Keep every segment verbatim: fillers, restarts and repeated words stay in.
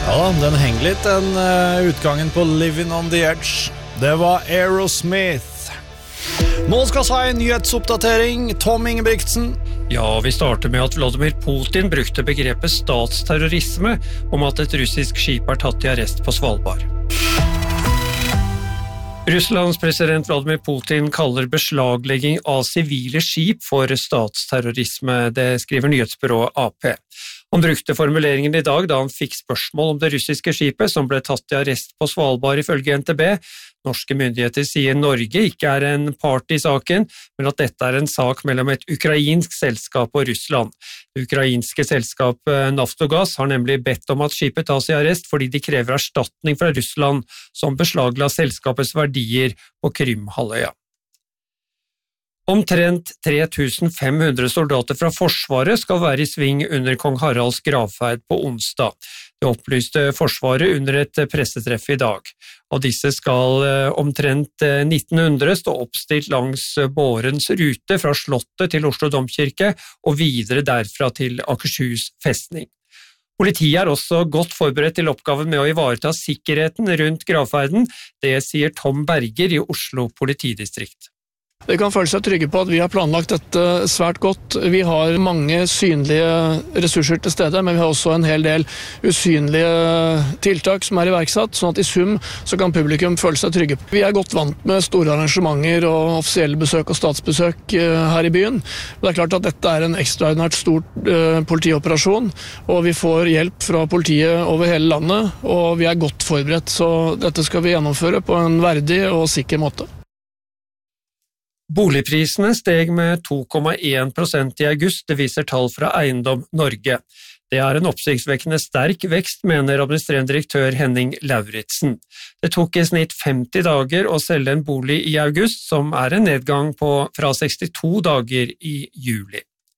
Ja, den henger litt, den uh, utgangen på Living on the Edge. Det var Aerosmith. Nå skal vi ha en nyhetsoppdatering. Tom Ingebrigtsen. Ja, vi starter med at Vladimir Putin brukte begrepet statsterrorisme om at et russisk skip er tatt i arrest på Svalbard. Russlands president Vladimir Putin kaller beslaglegging av sivile skip for statsterrorisme, det skriver nyhetsbyrået A P. Han brukte formuleringen i dag da han fikk spørsmål om det russiske skipet som ble tatt i arrest på Svalbard ifølge N T B. Norske myndigheter sier Norge ikke er en part i saken, men at dette er en sak mellom et ukrainsk selskap og Russland. Det ukrainske selskapet Naftogaz har nemlig bedt om at skipet tas i arrest fordi de krever erstatning fra Russland som beslagla selskapets verdier på Krymhalvøya. Omtrent tre tusen fem hundre soldater fra Forsvaret skal være i sving under kong Haralds gravferd på onsdag. Det opplyste Forsvaret under et pressetreff i dag. Av disse skal omtrent nitten hundre stå oppstilt langs bårens rute fra Slottet til Oslo Domkirke og videre derfra til Akershus festning. Politiet er også godt forberedt til oppgaven med å ivareta sikkerheten rundt gravferden, det sier Tom Berger i Oslo politidistrikt. De kan føle seg trygge på at vi har planlagt dette svært godt. Vi har mange synlige ressurser til stede, men vi har også en hel del usynlige tiltak som er iverksatt, sånn at i sum så kan publikum føle seg trygge. Vi er godt vant med store arrangementer og offisielle besøk og statsbesøk her i byen. Det er klart at dette er en ekstraordinært stor politioperasjon, og vi får hjelp fra politiet over hele landet, og vi er godt forberedt, så dette skal vi gjennomføre på en verdig og sikker måte. Boligprisene steg med to komma én prosent i august, det viser tall fra Eiendom Norge. Det er en oppsiktsvekkende sterk vekst, mener administrerende direktør Henning Lauritsen. Det tok i snitt femti dager å selge en bolig i august, som er en nedgang på fra sekstito dager i juli.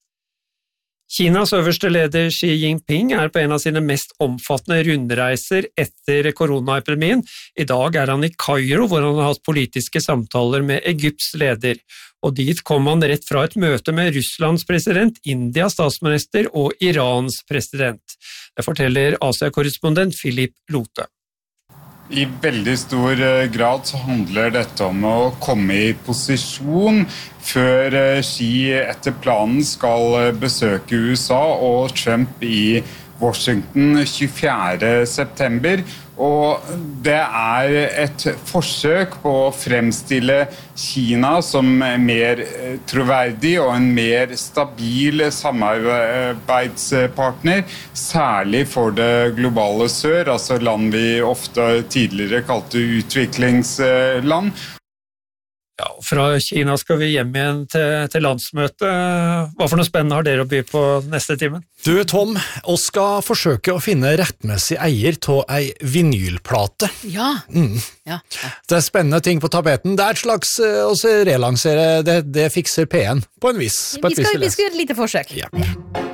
Kinas øverste leder Xi Jinping er på en av sine mest omfattende rundreiser etter koronaepidemien. I dag er han i Kairo, hvor han har hatt politiske samtaler med Egypts leder. Og dit kom han rett fra et møte med Russlands president, Indias statsminister og Irans president. Det forteller Asia-korrespondent Philip Lote. I veldig stor grad så handler dette om å komme i posisjon før Xi etter planen skal besøke U S A og Trump i Washington tjuefjerde september. Og det er et forsøk på å fremstille Kina som mer troverdig og en mer stabil samarbeidspartner, særlig for det globale sør, altså land vi ofte tidligere kalte utviklingsland. Ja, fra Kina skal vi hjem igjen til, til landsmøtet. Hva for noe spennende har dere å by på neste time? Du, Tom, vi skal forsøke å finne rettmessig eier til ei vinylplate. Ja. Mm. ja, ja. Det er spennende ting på tapeten. Det er et slags å relansere, det, det fikser P en på en vis. På vi, skal, vi skal gjøre et lite forsøk. Ja.